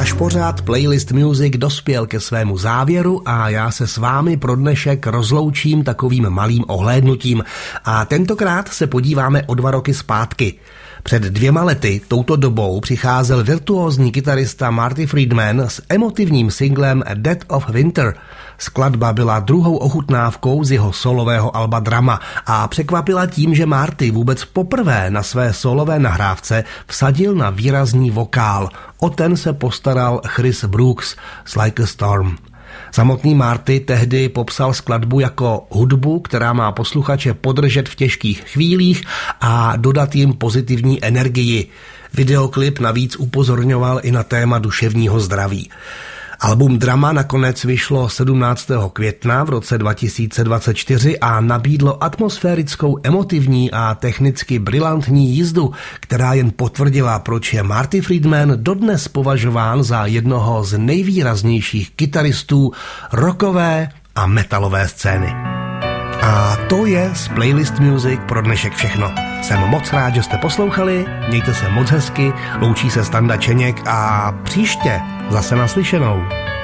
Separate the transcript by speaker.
Speaker 1: Náš pořad Playlist Music dospěl ke svému závěru a já se s vámi pro dnešek rozloučím takovým malým ohlédnutím. A tentokrát se podíváme o 2 roky zpátky. Před 2 lety touto dobou přicházel virtuózní kytarista Marty Friedman s emotivním singlem Dead of Winter. Skladba byla druhou ochutnávkou z jeho solového alba Drama a překvapila tím, že Marty vůbec poprvé na své solové nahrávce vsadil na výrazný vokál. O ten se postaral Chris Brooks z Like a Storm. Samotný Marty tehdy popsal skladbu jako hudbu, která má posluchače podržet v těžkých chvílích a dodat jim pozitivní energii. Videoklip navíc upozorňoval i na téma duševního zdraví. Album Drama nakonec vyšlo 17. května v roce 2024 a nabídlo atmosférickou, emotivní a technicky brilantní jízdu, která jen potvrdila, proč je Marty Friedman dodnes považován za jednoho z nejvýraznějších kytaristů rockové a metalové scény. A to je z Playlist Music pro dnešek všechno. Jsem moc rád, že jste poslouchali, mějte se moc hezky, loučí se Standa Čeněk a příště zase naslyšenou.